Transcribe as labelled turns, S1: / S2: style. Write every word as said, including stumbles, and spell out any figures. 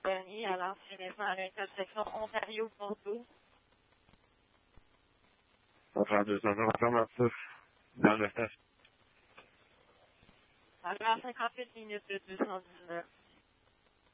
S1: Denis à l'ancienne intersection Ontario-Ponto.
S2: Ça va faire deux cents informatifs dans le test.
S1: À cinquante-huit minutes de deux cent dix-neuf.